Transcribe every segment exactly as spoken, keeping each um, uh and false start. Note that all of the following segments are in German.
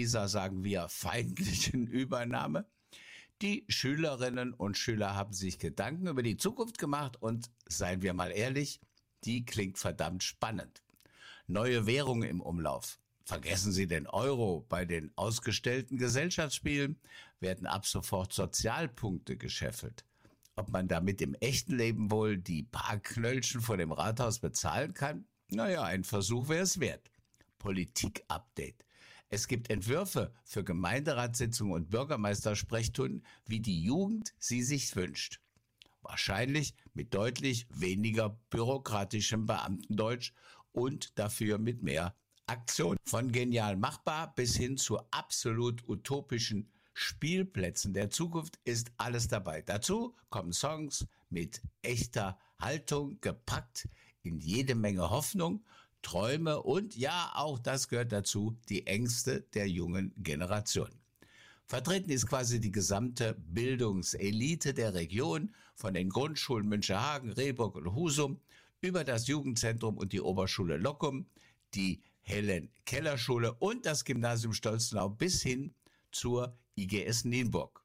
dieser, sagen wir, feindlichen Übernahme. Die Schülerinnen und Schüler haben sich Gedanken über die Zukunft gemacht und, seien wir mal ehrlich, die klingt verdammt spannend. Neue Währung im Umlauf. Vergessen Sie den Euro. Bei den ausgestellten Gesellschaftsspielen werden ab sofort Sozialpunkte gescheffelt. Ob man damit im echten Leben wohl die paar Knöllchen vor dem Rathaus bezahlen kann? Naja, ein Versuch wäre es wert. Politik-Update. Es gibt Entwürfe für Gemeinderatssitzungen und Bürgermeistersprechstunden, wie die Jugend sie sich wünscht. Wahrscheinlich mit deutlich weniger bürokratischem Beamtendeutsch und dafür mit mehr Aktion. Von genial machbar bis hin zu absolut utopischen Spielplätzen der Zukunft ist alles dabei. Dazu kommen Songs mit echter Haltung, gepackt in jede Menge Hoffnung, Träume und ja, auch das gehört dazu, die Ängste der jungen Generation. Vertreten ist quasi die gesamte Bildungselite der Region, von den Grundschulen Münchehagen, Rehburg und Husum über das Jugendzentrum und die Oberschule Lockum, die Helen-Keller-Schule und das Gymnasium Stolzenau bis hin zur I G S Nienburg.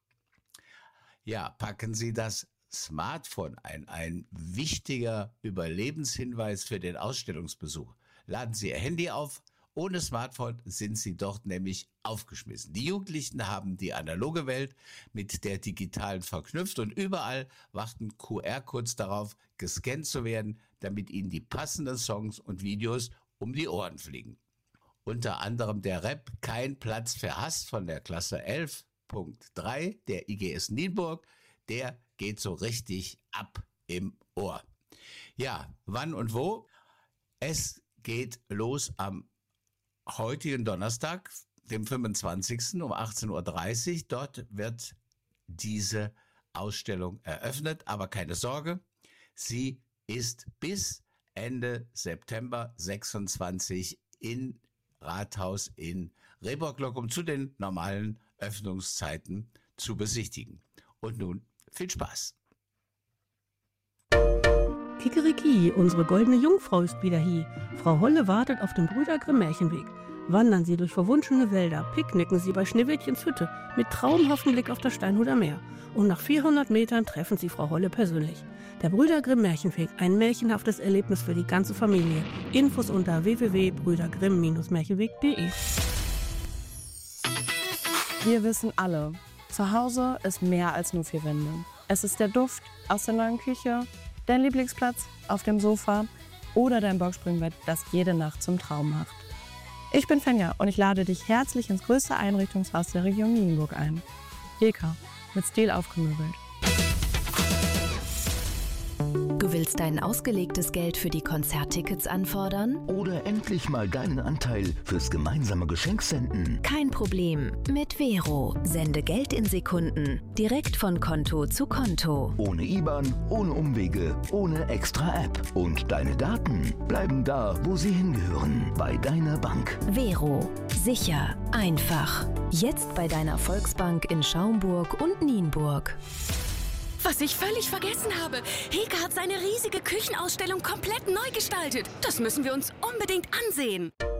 Ja, packen Sie das Smartphone ein, ein wichtiger Überlebenshinweis für den Ausstellungsbesuch. Laden Sie Ihr Handy auf. Ohne Smartphone sind Sie dort nämlich aufgeschmissen. Die Jugendlichen haben die analoge Welt mit der digitalen verknüpft und überall warten Q R-Codes darauf, gescannt zu werden, damit ihnen die passenden Songs und Videos um die Ohren fliegen. Unter anderem der Rap Kein Platz für Hass von der Klasse elf Punkt drei der I G S Nienburg, der geht so richtig ab im Ohr. Ja, wann und wo? Es geht los am heutigen Donnerstag, dem fünfundzwanzigsten um achtzehn Uhr dreißig. Dort wird diese Ausstellung eröffnet, aber keine Sorge, sie ist bis Ende September sechsundzwanzig in Rathaus in Rehburg-Lockum zu den normalen Öffnungszeiten zu besichtigen. Und nun viel Spaß. Kikeriki, unsere goldene Jungfrau ist wieder hier. Frau Holle wartet auf dem Brüder Grimm Märchenweg. Wandern Sie durch verwunschene Wälder, picknicken Sie bei Schneewittchens Hütte mit traumhaftem Blick auf das Steinhuder Meer. Und nach vierhundert Metern treffen Sie Frau Holle persönlich. Der Brüder Grimm Märchenweg, ein märchenhaftes Erlebnis für die ganze Familie. Infos unter w w w punkt brüder grimm märchenweg punkt de. Wir wissen alle, zu Hause ist mehr als nur vier Wände. Es ist der Duft aus der neuen Küche, dein Lieblingsplatz auf dem Sofa oder dein Boxspringbett, das jede Nacht zum Traum macht. Ich bin Fenja und ich lade dich herzlich ins größte Einrichtungshaus der Region Nienburg ein. Heka, mit Stil aufgemöbelt. Du willst dein ausgelegtes Geld für die Konzerttickets anfordern? Oder endlich mal deinen Anteil fürs gemeinsame Geschenk senden? Kein Problem. Mit Vero. Sende Geld in Sekunden. Direkt von Konto zu Konto. Ohne I B A N, ohne Umwege, ohne extra App. Und deine Daten bleiben da, wo sie hingehören. Bei deiner Bank. Vero. Sicher. Einfach. Jetzt bei deiner Volksbank in Schaumburg und Nienburg. Was ich völlig vergessen habe. Heka hat seine riesige Küchenausstellung komplett neu gestaltet. Das müssen wir uns unbedingt ansehen.